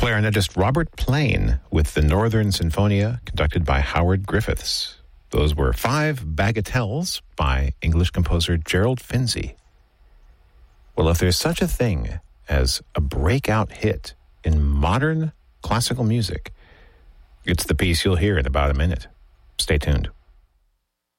clarinetist Robert Plain with the Northern Sinfonia, conducted by Howard Griffiths. Those were 5 bagatelles by English composer Gerald Finzi. Well, if there's such a thing as a breakout hit in modern classical music, it's the piece you'll hear in about a minute. Stay tuned.